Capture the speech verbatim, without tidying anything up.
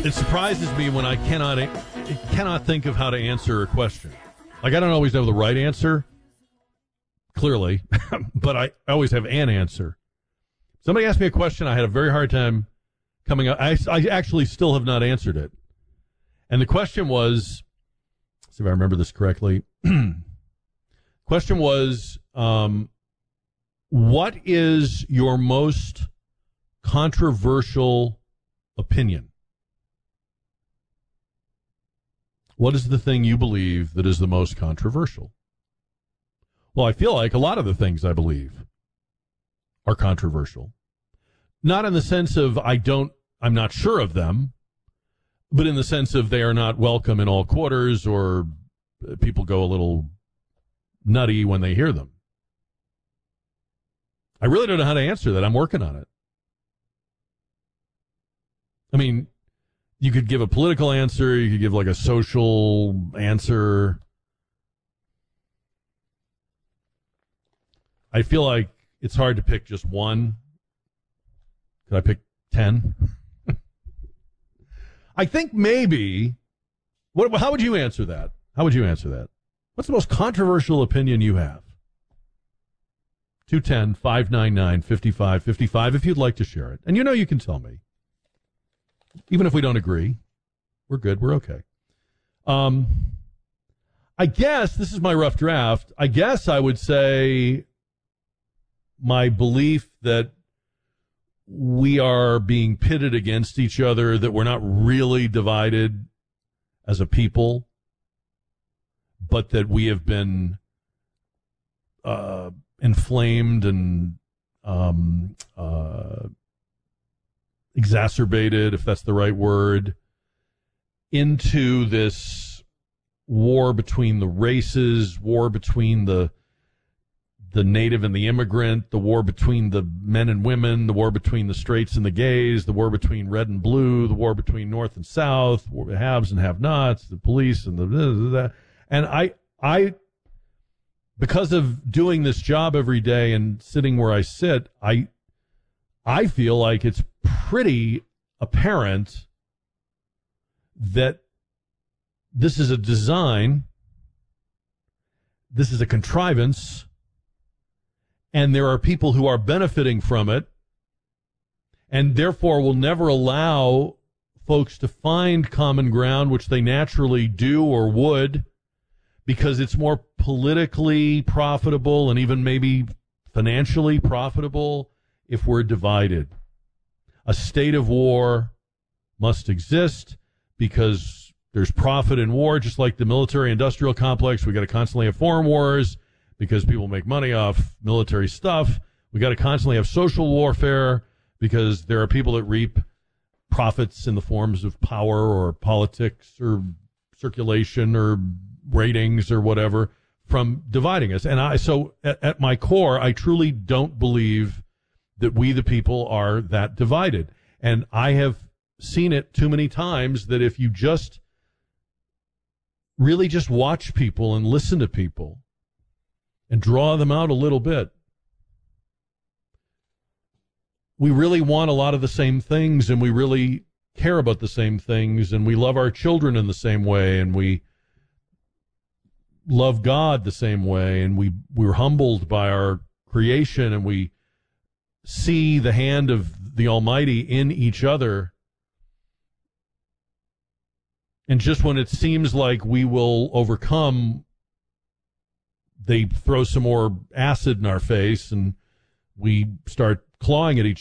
It surprises me when I cannot I cannot think of how to answer a question. Like, I don't always have the right answer, clearly, but I always have an answer. Somebody asked me a question. I had a very hard time coming up. I, I actually still have not answered it. And the question was, let's see if I remember this correctly. Question was, um, what is your most controversial opinion? What is the thing you believe that is the most controversial? Well, I feel like a lot of the things I believe are controversial. Not in the sense of I don't, I'm not sure of them, but in the sense of they are not welcome in all quarters, or people go a little nutty when they hear them. I really don't know how to answer that. I'm working on it. I mean, you could give a political answer. You could give like a social answer. I feel like it's hard to pick just one. Could I pick ten? I think maybe. What? How would you answer that? How would you answer that? What's the most controversial opinion you have? two one zero, five nine nine, five five five five if you'd like to share it. And you know you can tell me. Even if we don't agree, we're good. We're okay. Um, I guess this is my rough draft. I guess I would say my belief that we are being pitted against each other, that we're not really divided as a people, but that we have been uh, inflamed and um, uh, exacerbated, if that's the right word, into this war between the races, war between the the native and the immigrant, the war between the men and women, the war between the straights and the gays, the war between red and blue, the war between north and south, haves and have-nots, the police and the, the, the and I I because of doing this job every day and sitting where I sit, I I feel like it's pretty apparent that this is a design, this is a contrivance, and there are people who are benefiting from it, and therefore will never allow folks to find common ground, which they naturally do or would, because it's more politically profitable and even maybe financially profitable if we're divided. A state of war must exist because there's profit in war, just like the military-industrial complex. We got to constantly have foreign wars because people make money off military stuff. We got to constantly have social warfare because there are people that reap profits in the forms of power or politics or circulation or ratings or whatever from dividing us. And I, so at, at my core, I truly don't believe that we, the people, are that divided. And I have seen it too many times that if you just really just watch people and listen to people and draw them out a little bit, we really want a lot of the same things, and we really care about the same things, and we love our children in the same way, and we love God the same way, and we, we're humbled by our creation, and we see the hand of the Almighty in each other. And just when it seems like we will overcome, they throw some more acid in our face and we start clawing at each